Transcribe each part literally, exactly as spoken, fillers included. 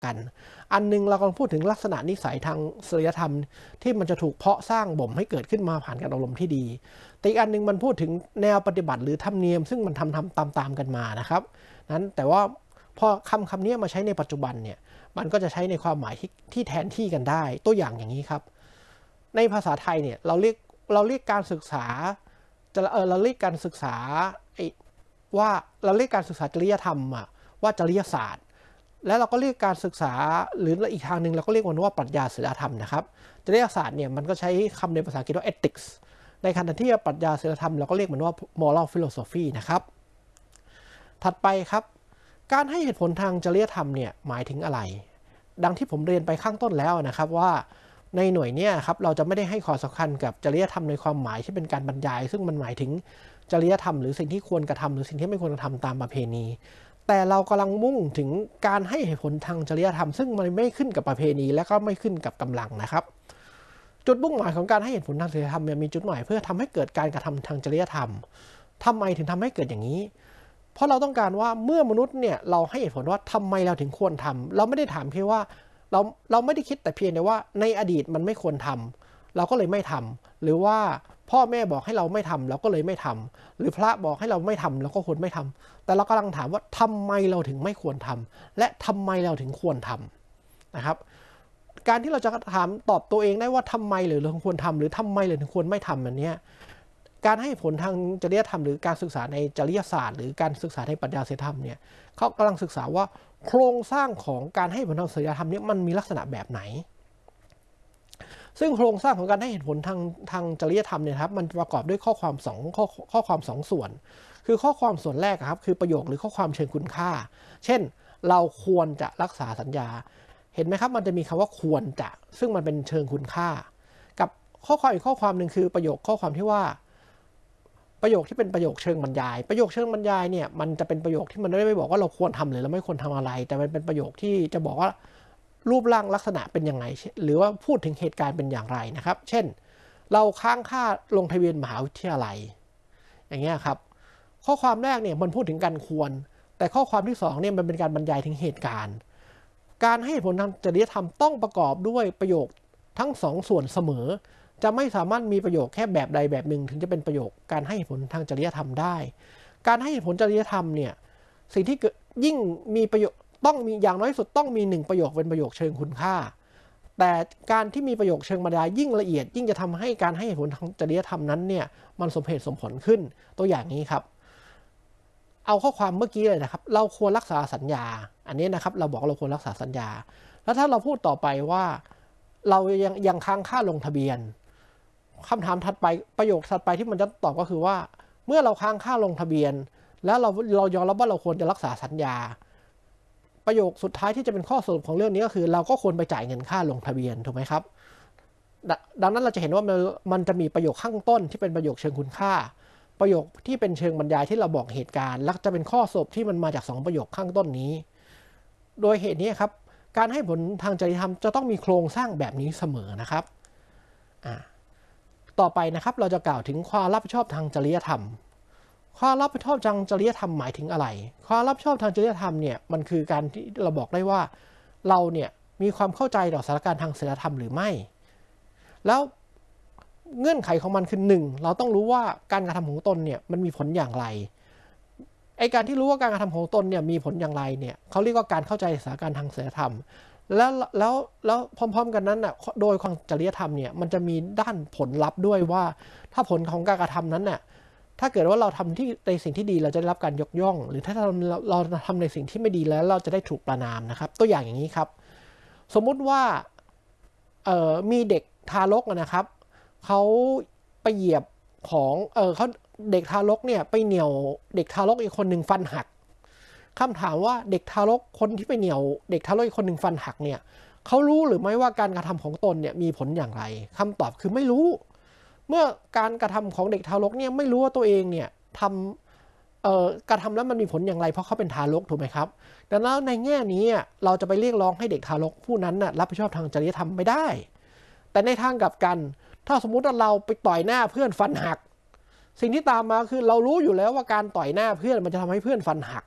กันอันนึงเรากำลังพูดถึงลักษณะนิสัยทางศีลธรรมที่มันจะถูกเพาะสร้างบ่มให้เกิดขึ้นมาผ่านการอบรมที่ดีแต่อีกอันนึงมันพูดถึงแนวปฏิบัติหรือธรรมเนียมซึ่งมันทำทำตามตามกันมานะครับนั้นแต่ว่าพอคำคำนี้มาใช้ในปัจจุบันเนี่ยมันก็จะใช้ในความหมายที่ที่แทนที่กันได้ตัวอย่างอย่างนี้ครับในภาษาไทยเนี่ยเราเรียกเราเรียกการศึกษาจะเออเราเรียกการศึกษาไอ้ว่าเราเรียกการศึกษาจริยธรรมอะว่าจริยศาสตร์และเราก็เรียกการศึกษาหรืออีกทางหนึ่งเราก็เรียกมันว่าปรัชญาศีลธรรมนะครับจริยศาสตร์เนี่ยมันก็ใช้คำในภาษาอังกฤษว่า ethics ในขณะที่ปรัชญาศีลธรรมเราก็เรียกมันว่า moral philosophy นะครับถัดไปครับการให้เหตุผลทางจริยธรรมเนี่ยหมายถึงอะไรดังที่ผมเรียนไปข้างต้นแล้วนะครับว่าในหน่วยนี้ครับเราจะไม่ได้ให้ความสำคัญกับจริยธรรมในความหมายที่เป็นการบรรยายซึ่งมันหมายถึงจริยธรรมหรือสิ่งที่ควรกระทำหรือสิ่งที่ไม่ควรกระทำตามประเพณีแต่เรากำลังมุ่งถึงการให้เหตุผลทางจริยธรรมซึ่งมันไม่ขึ้นกับประเพณีและก็ไม่ขึ้นกับกำลังนะครับจุดมุ่งหมายของการให้เหตุผลทางจริยธรรมมีจุดหมายเพื่อทำให้เกิดการกระทำทางจริยธรรมทำไมถึงทำให้เกิดอย่างนี้เพราะเราต้องการว่าเมื่อมนุษย์เนี่ยเราให้เหตุผลว่าทำไมเราถึงควรทำเราไม่ได้ถามเพียงว่าเราเราไม่ได้คิดแต่เพียงแต่ว่าในอดีตมันไม่ควรทำเราก็เลยไม่ทำหรือว่าพ่อแม่บอกให้เราไม่ทำเราก็เลยไม่ทำหรือพระบอกให้เราไม่ทำเราก็ควรไม่ทำแต่เรากำลังถามว่าทำไมเราถึงไม่ควรทำและทำไมเราถึงควรทำนะครับการที่เราจะถามตอบตัวเองได้ว่าทำไมหรือเราควรทำหรือทำไมเราถึงควรไม่ทำอันนี้การให้ผลทางจริยธรรมหรือการศึกษาในจริยศาสตร์หรือการศึกษาในปรัชญาศีลธรรมเนี่ยเขากำลังศึกษาว่าโครงสร้างของการให้ผลทางจริยธรรมนี้มันมีลักษณะแบบไหนซึ่งโครงสร้างของการให้เหตุผลทางทางจริยธรรมเนี่ยครับมันประกอบด้วยข้อความสองข้อข้อความสองส่วนคือข้อความส่วนแรกครับคือประโยคหรือข้อความเชิงคุณค่าเช่นเราควรจะรักษาสัญญาเห็นไหมครับมันจะมีคำว่าควรจะซึ่งมันเป็นเชิงคุณค่ากับข้อความอีกข้อความหนึ่งคือประโยคข้อความที่ว่าประโยคที่เป็นประโยคเชิงบรรยายประโยคเชิงบรรยายเนี่ยมันจะเป็นประโยคที่มันไม่ได้บอกว่าเราควรทำหรือเราไม่ควรทำอะไรแต่มันเป็นประโยคที่จะบอกว่ารูปร่างลักษณะเป็นยังไงหรือว่าพูดถึงเหตุการณ์เป็นอย่างไรนะครับเช่นเราค้างค่าลงทะเบียนมหาวิทยาลัยอย่างเงี้ยครับข้อความแรกเนี่ยมันพูดถึงการควรแต่ข้อความที่สองเนี่ยมันเป็นการบรรยายถึงเหตุการณ์การให้ผลทางจริยธรรมต้องประกอบด้วยประโยคทั้งสองส่วนเสมอจะไม่สามารถมีประโยคแค่แบบใดแบบหนึ่งถึงจะเป็นประโยคการให้ผลทางจริยธรรมได้การให้ผลจริยธรรมเนี่ยสิ่งที่เกิดยิ่งมีประโยคต้องมีอย่างน้อยสุดต้องมีหนึ่งประโยคเป็นประโยคเชิงคุณค่าแต่การที่มีประโยคเชิงบรรยายยิ่งละเอียดยิ่งจะทำให้การให้ผลทางจริยธรรมนั้นเนี่ยมันสมเหตุสมผลขึ้นตัวอย่างนี้ครับเอาข้อความเมื่อกี้เลยนะครับเราควรรักษาสัญญาอันนี้นะครับเราบอกเราควรรักษาสัญญาแล้วถ้าเราพูดต่อไปว่าเรายังยังค้างค่าลงทะเบียนคำถามถัดไปประโยคถัดไปที่มันจะตอบก็คือว่าเมื่อเราค้างค่าลงทะเบียนแล้วเราเรายอมรับว่าเราควรจะรักษาสัญญาประโยคสุดท้ายที่จะเป็นข้อสรุปของเรื่องนี้ก็คือเราก็ควรไปจ่ายเงินค่าลงทะเบียนถูกไหมครับดังนั้นเราจะเห็นว่ามันมันจะมีประโยคข้างต้นที่เป็นประโยคเชิงคุณค่าประโยคที่เป็นเชิงบรรยายที่เราบอกเหตุการณ์และจะเป็นข้อสรุปที่มันมาจากสองประโยคข้างต้นนี้โดยเหตุนี้ครับการให้ผลทางจริยธรรมจะต้องมีโครงสร้างแบบนี้เสมอนะครับอ่าต่อไปนะครับเราจะกล่าวถึงความรับผิดชอบทางจริยธรรมความรับผิดชอบทางจริยธรรมหมายถึงอะไรความรับผิดชอบทางจริยธรรมเนี่ยมันคือการที่เราบอกได้ว่าเราเนี่ยมีความเข้าใจต่อสถานการณ์ทางศีลธรรมหรือไม่แล้วเงื่อนไขของมันคือหนึ่งเราต้องรู้ว่าการกระทำของตนเนี่ยมันมีผลอย่างไรไอการที่รู้ว่าการกระทำของตนเนี่ยมีผลอย่างไรเนี่ยเขาเรียกว่าการเข้าใจสถานการณ์ทางศีลธรรมแล้วแล้วแล้วพร้อมๆกันนั้นน่ะโดยความจริยธรรมเนี่ยมันจะมีด้านผลลัพธ์ด้วยว่าถ้าผลของการกระทำนั้นน่ะถ้าเกิดว่าเราทำที่ในสิ่งที่ดีเราจะได้รับการยกย่องหรือถ้าเราเราทำในสิ่งที่ไม่ดีแล้วเราจะได้ถูกประณามนะครับตัวอย่างอย่างนี้ครับสมมุติว่าเอ่อมีเด็กทารกนะครับเขาไปเหยียบของเออเขาเด็กทารกเนี่ยไปเหนี่ยวเด็กทารกอีกคนหนึ่งฟันหักคำถามว่าเด็กทารกคนที่ไปเหนี่ยวเด็กทารกอีกคนหนึ่งฟันหักเนี่ยเขารู้หรือไม่ว่าการกระทำของตนเนี่ยมีผลอย่างไรคำตอบคือไม่รู้เมื่อการกระทำของเด็กทารกเนี่ยไม่รู้ว่าตัวเองเนี่ยทำเอ่อการทำแล้วมันมีผลอย่างไรเพราะเขาเป็นทารกถูกไหมครับดังนั้นในแง่นี้เราจะไปเรียกร้องให้เด็กทารกผู้นั้นน่ะรับผิดชอบทางจริยธรรมไม่ได้แต่ในทางกลับกันถ้าสมมุติว่าเราไปต่อยหน้าเพื่อนฟันหักสิ่งที่ตามมาคือเรารู้อยู่แล้วว่าการต่อยหน้าเพื่อนมันจะทำให้เพื่อนฟันหัก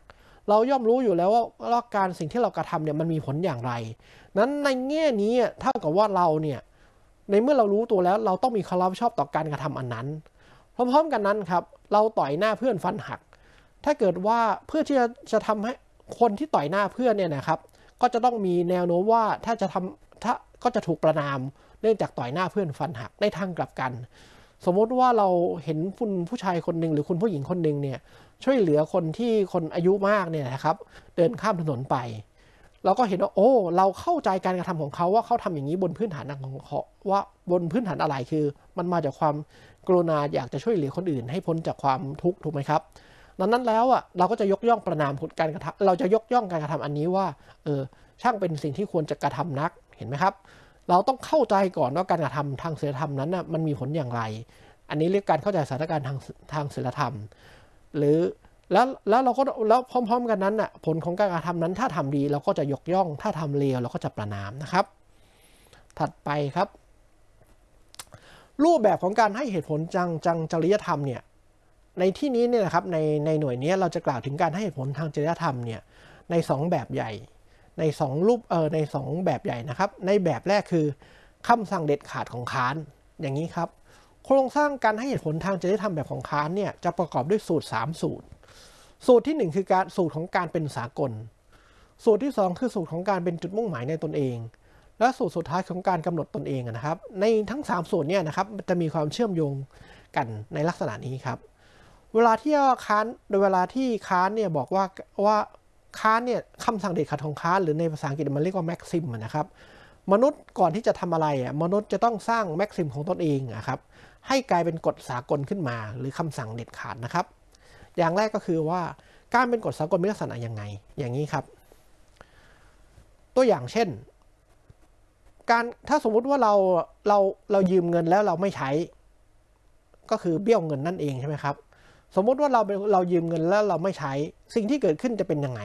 เราย่อมรู้อยู่แล้วว่าว่าการสิ่งที่เรากระทำเนี่ยมันมีผลอย่างไรนั้นในแง่นี้เท่ากับว่าเราเนี่ยในเมื่อเรารู้ตัวแล้วเราต้องมีความรับผิดชอบต่อการกระทำอันนั้นพร้อมๆกันนั้นครับเราต่อยหน้าเพื่อนฟันหักถ้าเกิดว่าเพื่อที่จะจะทำให้คนที่ต่อยหน้าเพื่อนเนี่ยนะครับก็จะต้องมีแนวโน้มว่าถ้าจะทำถ้าก็จะถูกประณามเนื่องจากต่อยหน้าเพื่อนฟันหักในทางกลับกันสมมติว่าเราเห็นคุณผู้ชายคนหนึ่งหรือคุณผู้หญิงคนหนึ่งเนี่ยช่วยเหลือคนที่คนอายุมากเนี่ยนะครับเดินข้ามถนนไปเราก็เห็นว่าโอ้เราเข้าใจการกระทำของเขาว่าเขาทำอย่างนี้บนพื้นฐานของเขาว่าบนพื้นฐานอะไรคือมันมาจากความกรุณาอยากจะช่วยเหลือคนอื่นให้พ้นจากความทุกข์ถูกไหมครับดังนั้นแล้วอ่ะเราก็จะยกย่องประณามผลการกระทำเราจะยกย่องการกระทำอันนี้ว่าเออช่างเป็นสิ่งที่ควรจะกระทำนักเห็นไหมครับเราต้องเข้าใจก่อนว่าการกระทำทางศีลธรรมนั้นน่ะมันมีผลอย่างไรอันนี้เรียกการเข้าใจสถานการณ์ทางทางศีลธรรมหรือแล้วแล้วเราก็แล้วพร้อมๆกันนั้นน่ะผลของการกระทำนั้นถ้าทำดีเราก็จะยกย่องถ้าทำเลวเราก็จะประณามนะครับถัดไปครับรูปแบบของการให้เหตุผลจังจังจริยธรรมเนี่ยในที่นี้เนี่ยนะครับในในหน่วยนี้เราจะกล่าวถึงการให้เหตุผลทางจริยธรรมเนี่ยในสองแบบใหญ่ในสองรูปเออในสองแบบใหญ่นะครับในแบบแรกคือคำสั่งเด็ดขาดของค้านอย่างนี้ครับโครงสร้างการให้เหตุผลทางจริยธรรมแบบของค้านเนี่ยจะประกอบด้วยสูตรสามสูตรสูตรที่หนึ่งคือการสูตรของการเป็นสากลสูตรที่สองคือสูตรของการเป็นจุดมุ่งหมายในตนเองและสูตรสุดท้ายของการกำหนดตนเองนะครับในทั้งสามสูตรเนี่ยนะครับจะมีความเชื่อมโยงกันในลักษณะนี้ครับเวลาที่ค้านโดยเวลาที่ค้านเนี่ยบอกว่าว่าค้านเนี่ยคำสั่งเด็ดขาดของค้านหรือในภาษาอังกฤษมันเรียกว่าแม็กซิมนะครับมนุษย์ก่อนที่จะทำอะไรอ่ะมนุษย์จะต้องสร้างแม็กซิมของตนเองนะครับให้กลายเป็นกฎสากลขึ้นมาหรือคำสั่งเด็ดขาดนะครับอย่างแรกก็คือว่าการเป็นกฎสากลมีลักษณะยังไงอย่างนี้ครับตัวอย่างเช่นการถ้าสมมุติว่าเราเราเรายืมเงินแล้วเราไม่ใช้ก็คือเบี้ยวเงินนั่นเองใช่ไหมครับสมมุติว่าเราเรายืมเงินแล้วเราไม่ใช้สิ่งที่เกิดขึ้นจะเป็นยังไง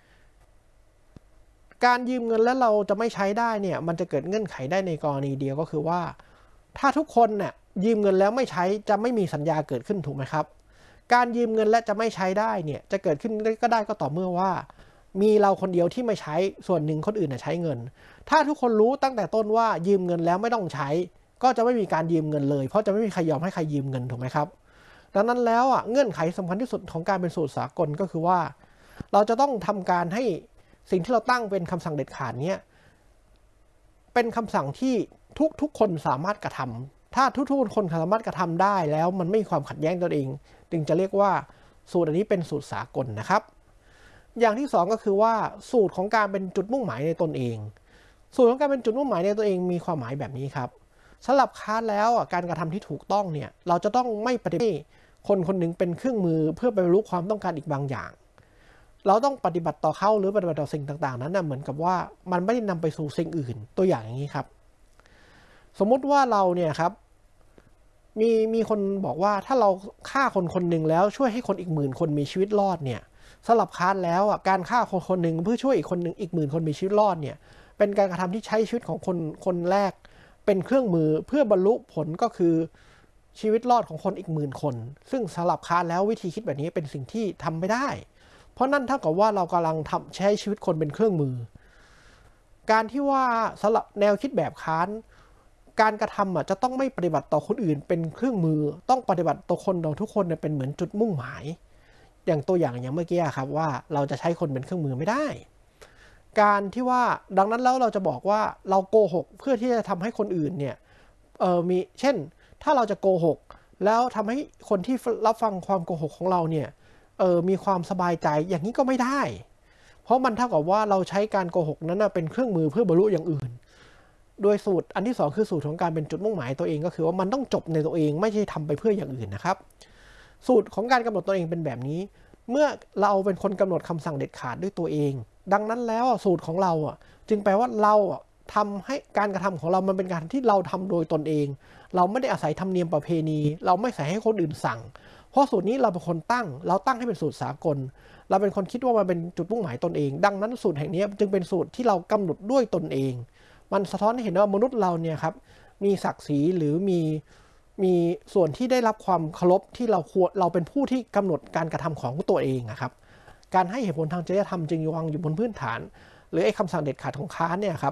การยืมเงินแล้วเราจะไม่ใช้ได้เนี่ยมันจะเกิดเงื่อนไขได้ในกรณีเดียวก็คือว่าถ้าทุกคนเนี่ยยืมเงินแล้วไม่ใช้จะไม่มีสัญญาเกิดขึ้นถูกไหมครับการยืมเงินและจะไม่ใช้ได้เนี่ยจะเกิดขึ้นก็ได้ก็ต่อเมื่อว่ามีเราคนเดียวที่ไม่ใช้ส่วนหนึ่งคนอื่นใช้เงินถ้าทุกคนรู้ตั้งแต่ต้นว่ายืมเงินแล้วไม่ต้องใช้ก็จะไม่มีการยืมเงินเลยเพราะจะไม่มีใครยอมให้ใครยืมเงินถูกไหมครับดังนั้นแล้วอ่ะเงื่อนไขสำคัญที่สุดของการเป็นสูตรสากลก็คือว่าเราจะต้องทำการให้สิ่งที่เราตั้งเป็นคำสั่งเด็ดขาดเนี้ยเป็นคำสั่งที่ทุกทุกคนสามารถกระทำถ้าทุกทุกคนสามารถกระทำได้แล้วมันไม่มีความขัดแย้งตัวเองจึงจะเรียกว่าสูตรอันนี้เป็นสูตรสากลนะครับอย่างที่สองก็คือว่าสูตรของการเป็นจุดมุ่งหมายในตนเองสูตรของการเป็นจุดมุ่งหมายในตัวเองมีความหมายแบบนี้ครับสำหรับค้านแล้วการกระทำที่ถูกต้องเนี่ยเราจะต้องไม่ปฏิบัติคนคนหนึ่งเป็นเครื่องมือเพื่อไปบรรลุความต้องการอีกบางอย่างเราต้องปฏิบัติต่อเขาหรือปฏิบัติต่อสิ่งต่างๆนั้นนะเหมือนกับว่ามันไม่ได้นำไปสู่สิ่งอื่นตัวอย่างอย่างนี้ครับสมมุติว่าเราเนี่ยครับมีมีคนบอกว่าถ้าเราฆ่าคนคนหนึ่งแล้วช่วยให้คนอีกหมื่นคนมีชีวิตรอดเนี่ยสำหรับค้านแล้วอ่ะการฆ่าคนคนหนึ่งเพื่อช่วยอีกคนหนึ่งอีกหมื่นคนมีชีวิตรอดเนี่ยเป็นการกระทำที่ใช้ชีวิตของคนคนแรกเป็นเครื่องมือเพื่อบรรลุผลก็คือชีวิตรอดของคนอีกหมื่นคนซึ่งสำหรับค้านแล้ววิธีคิดแบบนี้เป็นสิ่งที่ทำไม่ได้เพราะนั่นเท่ากับว่าเรากำลังทำใช้ชีวิตคนเป็นเครื่องมือการที่ว่าสำหรับแนวคิดแบบค้านการกระทำอ่ะจะต้องไม่ปฏิบัติต่อคนอื่นเป็นเครื่องมือต้องปฏิบัติต่อคนเราทุกคนเนี่ยเป็นเหมือนจุดมุ่งหมายอย่างตัวอย่างอย่างเมื่อกี้ครับว่าเราจะใช้คนเป็นเครื่องมือไม่ได้การที่ว่าดังนั้นแล้วเราจะบอกว่าเราโกหกเพื่อที่จะทำให้คนอื่นเนี่ยเออมีเช่นถ้าเราจะโกหกแล้วทำให้คนที่รับฟังความโกหกของเราเนี่ยเออมีความสบายใจอย่างนี้ก็ไม่ได้เพราะมันเท่ากับว่าเราใช้การโกหกนั้นเป็นเครื่องมือเพื่อบรรลุอย่างอื่นโดยสูตรอันที่สองคือสูตรของการเป็นจุดมุ่งหมายตัวเองก็คือว่ามันต้องจบในตัวเองไม่ใช่ทำไปเพื่ออย่างอื่นนะครับสูตรของการกำหนดตัวเองเป็นแบบนี้เมื่อเราเป็นคนกำหนดคำสั่งเด็ดขาดด้วยตัวเองดังนั้นแล้วสูตรของเราอ่ะจึงแปลว่าเราอ่ะทำให้การกระทำของเรามันเป็นการที่เราทำโดยตนเองเราไม่ได้อาศัยธรรมเนียมประเพณีเราไม่ใส่ให้คนอื่นสั่งเพราะสูตรนี้เราเป็นคนตั้งเราตั้งให้เป็นสูตรสากลเราเป็นคนคิดว่ามันเป็นจุดมุ่งหมายตนเองดังนั้นสูตรแห่งนี้จึงเป็นสูตรที่เรากำหนดด้วยตนเองมันสะท้อนให้เห็นว่ามนุษย์เราเนี่ยครับมีศักดิ์ศรีหรือมีมีส่วนที่ได้รับความเคารพที่เราควรเราเป็นผู้ที่กำหนดการกระทำของตัวเองนะครับการให้เหตุผลทางจริยธรรมจึงวางอยู่บนพื้นฐานหรือไอ้คำสั่งเด็ดขาดของคานต์เนี่ยครับ